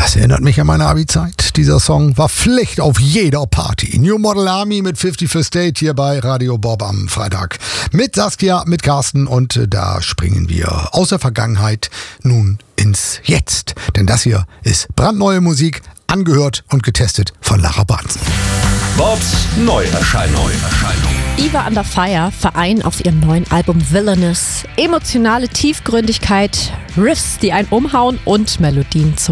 Das erinnert mich an meine Abi-Zeit. Dieser Song war Pflicht auf jeder Party. New Model Army mit 51st Date hier bei Radio Bob am Freitag. Mit Saskia, mit Carsten und da springen wir aus der Vergangenheit nun ins Jetzt. Denn das hier ist brandneue Musik, angehört und getestet von Lara Banzen. Bobs Neuerscheinung. Eva Under Fire vereinen auf ihrem neuen Album Villainous emotionale Tiefgründigkeit, Riffs, die einen umhauen und Melodien zum